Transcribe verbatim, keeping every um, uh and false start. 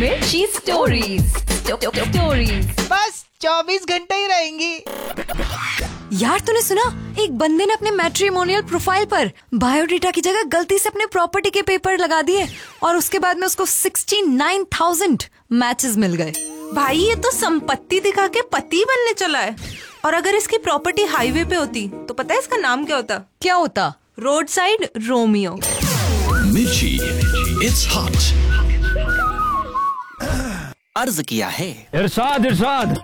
मिर्ची stories stories बस चौबीस घंटे ही रहेंगी। यार तूने सुना, एक बंदे ने अपने मैट्रिमोनियल प्रोफाइल पर बायोडेटा की जगह गलती से अपने प्रॉपर्टी के पेपर लगा दिए और उसके बाद में उसको सिक्सटी नाइन थाउजेंड मैचेस मिल गए। भाई ये तो संपत्ति दिखा के पति बनने चला है। और अगर इसकी प्रॉपर्टी हाईवे पे होती तो पता है इसका नाम क्या होता? क्या होता? Road side Romeo. मिर्ची, इट्स हॉट। अर्ज किया है इरशाद इरशाद